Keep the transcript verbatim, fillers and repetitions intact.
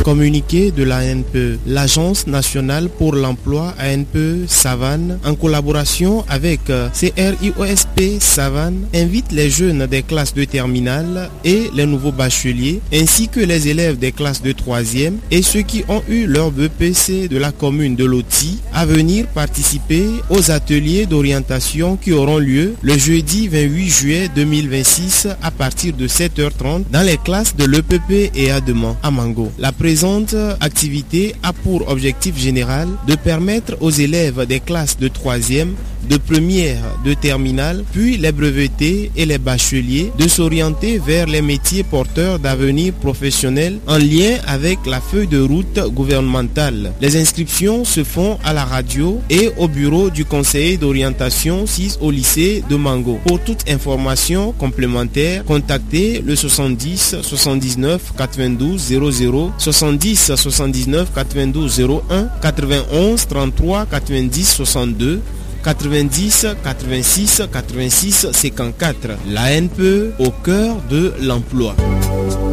Communiqué de l'A N P E. L'Agence nationale pour l'emploi A N P E Savane, en collaboration avec C R I O S P Savane, invite les jeunes des classes de terminale et les nouveaux bacheliers, ainsi que les élèves des classes de troisième et ceux qui ont eu leur B P C de la commune de Loti à venir participer aux ateliers d'orientation qui auront lieu le jeudi vingt-huit juillet deux mille vingt-six à partir de sept heures trente dans les classes de l'E P P et Adema à Mango. La présente activité a pour objectif général de permettre aux élèves des classes de troisième, de première, de terminale, puis les brevetés et les bacheliers de s'orienter vers les métiers porteurs d'avenir professionnel en lien avec la feuille de route gouvernementale. Les inscriptions se font à la radio et au bureau du conseiller d'orientation six au lycée de Mango. Pour toute information complémentaire, contactez le soixante-dix soixante-dix-neuf quatre-vingt-douze zéro zéro, soixante-dix soixante-dix-neuf quatre-vingt-douze zéro un, quatre-vingt-onze trente-trois quatre-vingt-dix soixante-deux, quatre-vingt-dix quatre-vingt-six quatre-vingt-six cinquante-quatre. L'A N P E au cœur de l'emploi.